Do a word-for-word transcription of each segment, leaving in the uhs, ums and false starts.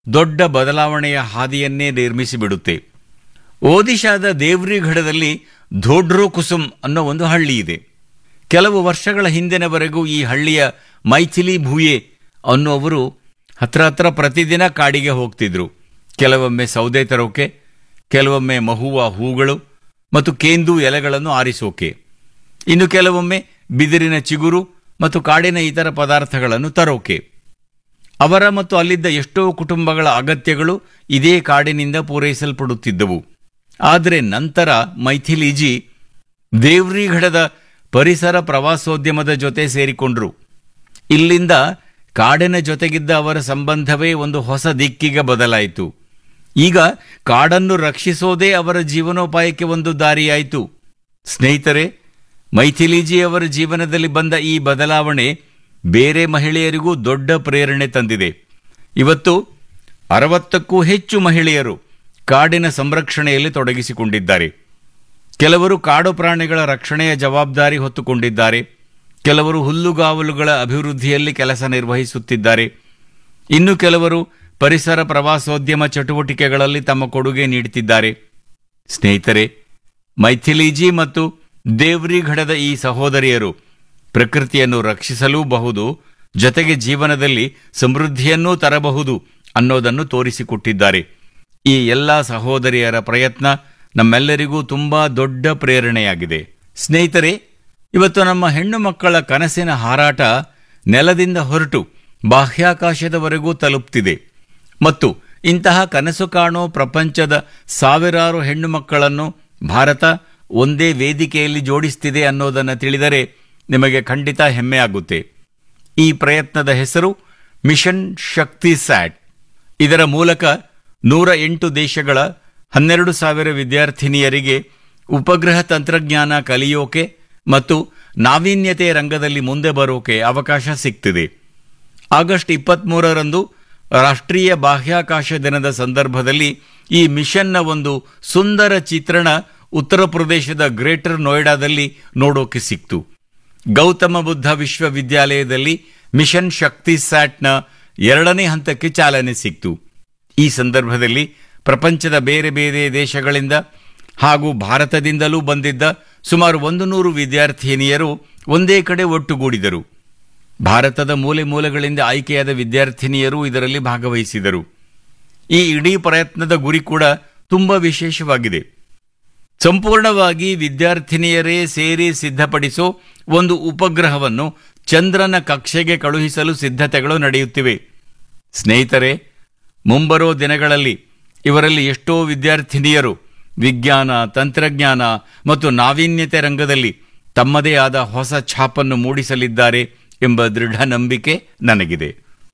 ದೊಡ್ಡ ಬದಲಾವಣೆಯ ಹಾದಿಯನ್ನೇ ನಿರ್ಮಿಸಿಬಿಡುತ್ತೆ. ಒಡಿಶಾದ ದೇವ್ರಿಘಡದಲ್ಲಿ ಧೋಡ್ರೋ ಕುಸುಮ್ ಅನ್ನೋ ಒಂದು ಹಳ್ಳಿ ಇದೆ. ಕೆಲವು ವರ್ಷಗಳ ಹಿಂದಿನವರೆಗೂ ಈ ಹಳ್ಳಿಯ ಮೈಥಿಲಿ ಭೂಯೆ ಅನ್ನೋವರು ಹತ್ರ ಹತ್ರ ಪ್ರತಿದಿನ ಕಾಡಿಗೆ ಹೋಗ್ತಿದ್ರು. ಕೆಲವೊಮ್ಮೆ ಸೌದೆ ತರೋಕೆ, ಕೆಲವೊಮ್ಮೆ ಮಹುವ ಹೂಗಳು ಮತ್ತು ಕೇಂದು ಎಲೆಗಳನ್ನು ಆರಿಸೋಕೆ, ಇನ್ನು ಕೆಲವೊಮ್ಮೆ ಬಿದಿರಿನ ಚಿಗುರು ಮತ್ತು ಕಾಡಿನ ಇತರ ಪದಾರ್ಥಗಳನ್ನು ತರೋಕೆ. ಅವರ ಮತ್ತು ಅಲ್ಲಿದ್ದ ಎಷ್ಟೋ ಕುಟುಂಬಗಳ ಅಗತ್ಯಗಳು ಇದೇ ಕಾಡಿನಿಂದ ಪೂರೈಸಲ್ಪಡುತ್ತಿದ್ದವು. ಆದರೆ ನಂತರ ಮೈಥಿಲಿಜಿ ದೇವ್ರಿಘಡದ ಪರಿಸರ ಪ್ರವಾಸೋದ್ಯಮದ ಜೊತೆ ಸೇರಿಕೊಂಡ್ರು. ಇಲ್ಲಿಂದ ಕಾಡಿನ ಜೊತೆಗಿದ್ದ ಅವರ ಸಂಬಂಧವೇ ಒಂದು ಹೊಸ ದಿಕ್ಕಿಗೆ ಬದಲಾಯಿತು. ಈಗ ಕಾಡನ್ನು ರಕ್ಷಿಸೋದೇ ಅವರ ಜೀವನೋಪಾಯಕ್ಕೆ ಒಂದು ದಾರಿಯಾಯಿತು. ಸ್ನೇಹಿತರೆ, ಮೈಥಿಲಿಜಿ ಅವರ ಜೀವನದಲ್ಲಿ ಬಂದ ಈ ಬದಲಾವಣೆ ಬೇರೆ ಮಹಿಳೆಯರಿಗೂ ದೊಡ್ಡ ಪ್ರೇರಣೆ ತಂದಿದೆ. ಇವತ್ತು ಅರವತ್ತಕ್ಕೂ ಹೆಚ್ಚು ಮಹಿಳೆಯರು ಕಾಡಿನ ಸಂರಕ್ಷಣೆಯಲ್ಲಿ ತೊಡಗಿಸಿಕೊಂಡಿದ್ದಾರೆ. ಕೆಲವರು ಕಾಡು ಪ್ರಾಣಿಗಳ ರಕ್ಷಣೆಯ ಜವಾಬ್ದಾರಿ ಹೊತ್ತುಕೊಂಡಿದ್ದಾರೆ. ಕೆಲವರು ಹುಲ್ಲುಗಾವಲುಗಳ ಅಭಿವೃದ್ಧಿಯಲ್ಲಿ ಕೆಲಸ ನಿರ್ವಹಿಸುತ್ತಿದ್ದಾರೆ. ಇನ್ನು ಕೆಲವರು ಪರಿಸರ ಪ್ರವಾಸೋದ್ಯಮ ಚಟುವಟಿಕೆಗಳಲ್ಲಿ ತಮ್ಮ ಕೊಡುಗೆ ನೀಡುತ್ತಿದ್ದಾರೆ. ಸ್ನೇಹಿತರೆ, ಮೈಥಿಲಿಜಿ ಮತ್ತು ದೇವ್ರಿಘಡದ ಈ ಸಹೋದರಿಯರು ಪ್ರಕೃತಿಯನ್ನು ರಕ್ಷಿಸಲೂಬಹುದು, ಜೊತೆಗೆ ಜೀವನದಲ್ಲಿ ಸಮೃದ್ಧಿಯನ್ನೂ ತರಬಹುದು ಅನ್ನೋದನ್ನು ತೋರಿಸಿಕೊಟ್ಟಿದ್ದಾರೆ. ಈ ಎಲ್ಲ ಸಹೋದರಿಯರ ಪ್ರಯತ್ನ ನಮ್ಮೆಲ್ಲರಿಗೂ ತುಂಬಾ ದೊಡ್ಡ ಪ್ರೇರಣೆಯಾಗಿದೆ. ಸ್ನೇಹಿತರೆ, ಇವತ್ತು ನಮ್ಮ ಹೆಣ್ಣು ಮಕ್ಕಳ ಕನಸಿನ ಹಾರಾಟ ನೆಲದಿಂದ ಹೊರಟು ಬಾಹ್ಯಾಕಾಶದವರೆಗೂ ತಲುಪ್ತಿದೆ ಮತ್ತು ಇಂತಹ ಕನಸು ಕಾಣೋ ಪ್ರಪಂಚದ ಸಾವಿರಾರು ಹೆಣ್ಣು ಮಕ್ಕಳನ್ನು ಭಾರತ ಒಂದೇ ವೇದಿಕೆಯಲ್ಲಿ ಜೋಡಿಸ್ತಿದೆ ಅನ್ನೋದನ್ನು ತಿಳಿದರೆ ನಿಮಗೆ ಖಂಡಿತ ಹೆಮ್ಮೆ ಆಗುತ್ತೆ. ಈ ಪ್ರಯತ್ನದ ಹೆಸರು ಮಿಷನ್ ಶಕ್ತಿ ಸ್ಯಾಟ್. ಇದರ ಮೂಲಕ ನೂರ ಎಂಟು ದೇಶಗಳ ಹನ್ನೆರಡು ಸಾವಿರ ವಿದ್ಯಾರ್ಥಿನಿಯರಿಗೆ ಉಪಗ್ರಹ ತಂತ್ರಜ್ಞಾನ ಕಲಿಯೋಕೆ ಮತ್ತು ನಾವೀನ್ಯತೆ ರಂಗದಲ್ಲಿ ಮುಂದೆ ಬರೋಕೆ ಅವಕಾಶ ಸಿಗ್ತಿದೆ. ಆಗಸ್ಟ್ ಇಪ್ಪತ್ತ್ಮೂರರಂದು ರಾಷ್ಟ್ರೀಯ ಬಾಹ್ಯಾಕಾಶ ದಿನದ ಸಂದರ್ಭದಲ್ಲಿ ಈ ಮಿಷನ್ನ ಒಂದು ಸುಂದರ ಚಿತ್ರಣ ಉತ್ತರ ಪ್ರದೇಶದ ಗ್ರೇಟರ್ ನೋಯ್ಡಾದಲ್ಲಿ ನೋಡೋಕೆ ಸಿಕ್ತು. ಗೌತಮ ಬುದ್ಧ ವಿಶ್ವವಿದ್ಯಾಲಯದಲ್ಲಿ ಮಿಷನ್ ಶಕ್ತಿ ಸ್ಯಾಟ್ನ ಎರಡನೇ ಹಂತಕ್ಕೆ ಚಾಲನೆ ಸಿಕ್ತು. ಈ ಸಂದರ್ಭದಲ್ಲಿ ಪ್ರಪಂಚದ ಬೇರೆ ಬೇರೆ ದೇಶಗಳಿಂದ ಹಾಗೂ ಭಾರತದಿಂದಲೂ ಬಂದಿದ್ದ ಸುಮಾರು ಒಂದು ನೂರು ವಿದ್ಯಾರ್ಥಿನಿಯರು ಒಂದೇ ಕಡೆ ಒಟ್ಟುಗೂಡಿದರು. ಭಾರತದ ಮೂಲೆ ಮೂಲೆಗಳಿಂದ ಆಯ್ಕೆಯಾದ ವಿದ್ಯಾರ್ಥಿನಿಯರು ಇದರಲ್ಲಿ ಭಾಗವಹಿಸಿದರು. ಈ ಇಡೀ ಪ್ರಯತ್ನದ ಗುರಿ ಕೂಡ ತುಂಬಾ ವಿಶೇಷವಾಗಿದೆ. ಸಂಪೂರ್ಣವಾಗಿ ವಿದ್ಯಾರ್ಥಿನಿಯರೇ ಸೇರಿ ಸಿದ್ಧಪಡಿಸೋ ಒಂದು ಉಪಗ್ರಹವನ್ನು ಚಂದ್ರನ ಕಕ್ಷೆಗೆ ಕಳುಹಿಸಲು ಸಿದ್ಧತೆಗಳು ನಡೆಯುತ್ತಿವೆ. ಸ್ನೇಹಿತರೆ, ಮುಂಬರೋ ದಿನಗಳಲ್ಲಿ ಇವರಲ್ಲಿ ಎಷ್ಟೋ ವಿದ್ಯಾರ್ಥಿನಿಯರು ವಿಜ್ಞಾನ, ತಂತ್ರಜ್ಞಾನ ಮತ್ತು ನಾವೀನ್ಯತೆ ರಂಗದಲ್ಲಿ ತಮ್ಮದೇ ಆದ ಹೊಸ ಛಾಪನ್ನು ಮೂಡಿಸಲಿದ್ದಾರೆ ಎಂಬ ದೃಢ ನಂಬಿಕೆ ನನಗಿದೆ.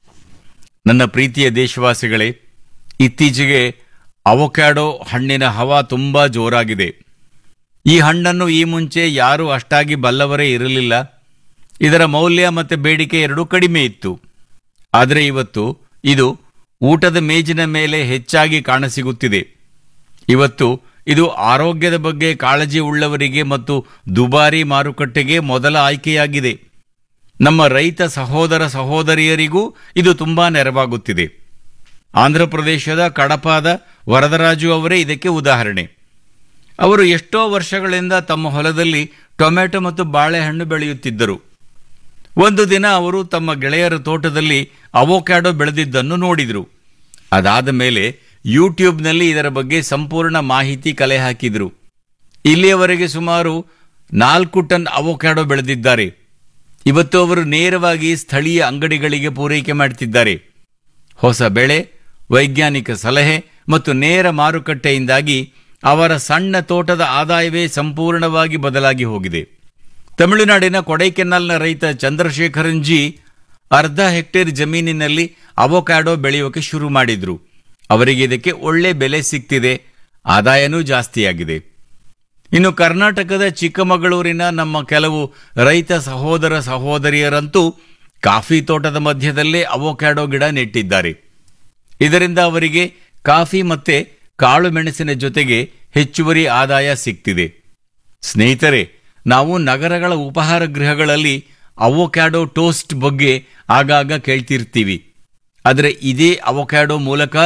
ನನ್ನ ಪ್ರೀತಿಯ ದೇಶವಾಸಿಗಳೇ, ಇತ್ತೀಚೆಗೆ ಅವೊಕ್ಯಾಡೋ ಹಣ್ಣಿನ ಹವಾ ತುಂಬಾ ಜೋರಾಗಿದೆ. ಈ ಹಣ್ಣನ್ನು ಈ ಮುಂಚೆ ಯಾರೂ ಅಷ್ಟಾಗಿ ಬಲ್ಲವರೇ ಇರಲಿಲ್ಲ. ಇದರ ಮೌಲ್ಯ ಮತ್ತು ಬೇಡಿಕೆ ಎರಡೂ ಕಡಿಮೆ ಇತ್ತು. ಆದರೆ ಇವತ್ತು ಇದು ಊಟದ ಮೇಜಿನ ಮೇಲೆ ಹೆಚ್ಚಾಗಿ ಕಾಣಸಿಗುತ್ತಿದೆ. ಇವತ್ತು ಇದು ಆರೋಗ್ಯದ ಬಗ್ಗೆ ಕಾಳಜಿ ಉಳ್ಳವರಿಗೆ ಮತ್ತು ದುಬಾರಿ ಮಾರುಕಟ್ಟೆಗೆ ಮೊದಲ ಆಯ್ಕೆಯಾಗಿದೆ. ನಮ್ಮ ರೈತ ಸಹೋದರ ಸಹೋದರಿಯರಿಗೂ ಇದು ತುಂಬಾ ನೆರವಾಗುತ್ತಿದೆ. ಆಂಧ್ರಪ್ರದೇಶದ ಕಡಪಾದ ವರದರಾಜು ಅವರೇ ಇದಕ್ಕೆ ಉದಾಹರಣೆ. ಅವರು ಎಷ್ಟೋ ವರ್ಷಗಳಿಂದ ತಮ್ಮ ಹೊಲದಲ್ಲಿ ಟೊಮೆಟೊ ಮತ್ತು ಬಾಳೆಹಣ್ಣು ಬೆಳೆಯುತ್ತಿದ್ದರು. ಒಂದು ದಿನ ಅವರು ತಮ್ಮ ಗೆಳೆಯರ ತೋಟದಲ್ಲಿ ಅವೊಕ್ಯಾಡೋ ಬೆಳೆದಿದ್ದನ್ನು ನೋಡಿದರು. ಅದಾದ ಮೇಲೆ ಯೂಟ್ಯೂಬ್ನಲ್ಲಿ ಇದರ ಬಗ್ಗೆ ಸಂಪೂರ್ಣ ಮಾಹಿತಿ ಕಲೆ ಹಾಕಿದರು. ಇಲ್ಲಿಯವರೆಗೆ ಸುಮಾರು ನಾಲ್ಕು ಟನ್ ಅವೊಕ್ಯಾಡೋ ಬೆಳೆದಿದ್ದಾರೆ. ಇವತ್ತು ಅವರು ನೇರವಾಗಿ ಸ್ಥಳೀಯ ಅಂಗಡಿಗಳಿಗೆ ಪೂರೈಕೆ ಮಾಡುತ್ತಿದ್ದಾರೆ. ಹೊಸ ಬೆಳೆ, ವೈಜ್ಞಾನಿಕ ಸಲಹೆ ಮತ್ತು ನೇರ ಮಾರುಕಟ್ಟೆಯಿಂದಾಗಿ ಅವರ ಸಣ್ಣ ತೋಟದ ಆದಾಯವೇ ಸಂಪೂರ್ಣವಾಗಿ ಬದಲಾಗಿ ಹೋಗಿದೆ. ತಮಿಳುನಾಡಿನ ಕೊಡೈಕೆನಾಲ್ನ ರೈತ ಚಂದ್ರಶೇಖರನ್ ಜಿ ಅರ್ಧ ಹೆಕ್ಟೇರ್ ಜಮೀನಿನಲ್ಲಿ ಅವೊಕ್ಯಾಡೋ ಬೆಳೆಯೋಕೆ ಶುರು ಮಾಡಿದ್ರು. ಅವರಿಗೆ ಇದಕ್ಕೆ ಒಳ್ಳೆ ಬೆಲೆ ಸಿಗ್ತಿದೆ, ಆದಾಯನೂ ಜಾಸ್ತಿಯಾಗಿದೆ. ಇನ್ನು ಕರ್ನಾಟಕದ ಚಿಕ್ಕಮಗಳೂರಿನ ನಮ್ಮ ಕೆಲವು ರೈತ ಸಹೋದರ ಸಹೋದರಿಯರಂತೂ ಕಾಫಿ ತೋಟದ ಮಧ್ಯದಲ್ಲೇ ಅವೊಕ್ಯಾಡೋ ಗಿಡ ನೆಟ್ಟಿದ್ದಾರೆ. ಇದರಿಂದ ಅವರಿಗೆ ಕಾಫಿ ಮತ್ತೆ ಕಾಳು ಮೆಣಸಿನ ಜೊತೆಗೆ ಹೆಚ್ಚುವರಿ ಆದಾಯ ಸಿಗ್ತಿದೆ. ಸ್ನೇಹಿತರೆ, ನಾವು ನಗರಗಳ ಉಪಹಾರ ಗೃಹಗಳಲ್ಲಿ ಅವೊಕ್ಯಾಡೋ ಟೋಸ್ಟ್ ಬಗ್ಗೆ ಆಗಾಗ ಕೇಳ್ತಿರ್ತೀವಿ. ಆದರೆ ಇದೇ ಅವೊಕ್ಯಾಡೋ ಮೂಲಕ